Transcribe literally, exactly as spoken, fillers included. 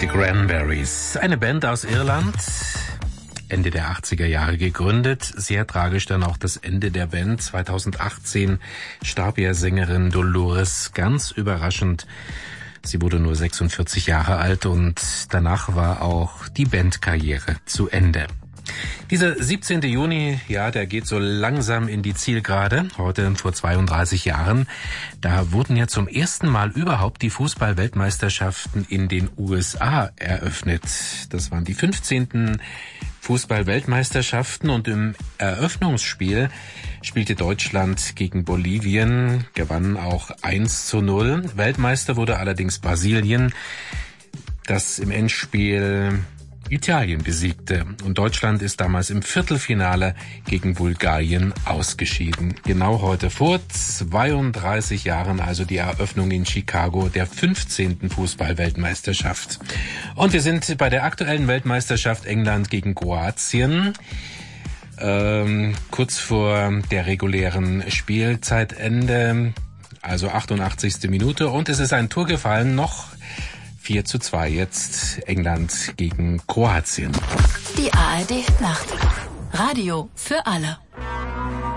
Die Cranberries, eine Band aus Irland, Ende der achtziger Jahre gegründet. Sehr tragisch dann auch das Ende der Band. zweitausendachtzehn starb ja Sängerin Dolores, ganz überraschend. Sie wurde nur sechsundvierzig Jahre alt und danach war auch die Bandkarriere zu Ende. Dieser siebzehnten Juni, ja, der geht so langsam in die Zielgerade. Heute vor zweiunddreißig Jahren, da wurden ja zum ersten Mal überhaupt die Fußball-Weltmeisterschaften in den U S A eröffnet. Das waren die fünfzehnten Fußball-Weltmeisterschaften und im Eröffnungsspiel spielte Deutschland gegen Bolivien, gewann auch eins zu null. Weltmeister wurde allerdings Brasilien, das im Endspiel Italien besiegte. Und Deutschland ist damals im Viertelfinale gegen Bulgarien ausgeschieden. Genau heute vor zweiunddreißig Jahren, also die Eröffnung in Chicago der fünfzehnten Fußball-Weltmeisterschaft. Und wir sind bei der aktuellen Weltmeisterschaft England gegen Kroatien. Ähm, kurz vor der regulären Spielzeitende, also achtundachtzigste Minute. Und es ist ein Tor gefallen, noch vier zu zwei jetzt England gegen Kroatien. Die A R D Nacht. Radio für alle.